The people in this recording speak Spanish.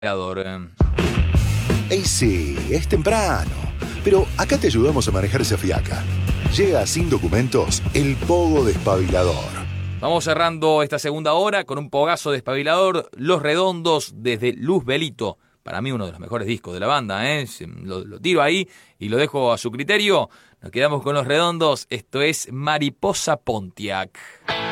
Ey, sí, es temprano, pero acá te ayudamos a manejar esa fiaca. Llega sin documentos el Pogo Despabilador. Vamos cerrando esta segunda hora con un pogazo despabilador. Los Redondos desde Luz Belito. Para mí uno de los mejores discos de la banda, ¿eh? Lo tiro ahí y lo dejo a su criterio. Nos quedamos con Los Redondos. Esto es Mariposa Pontiac.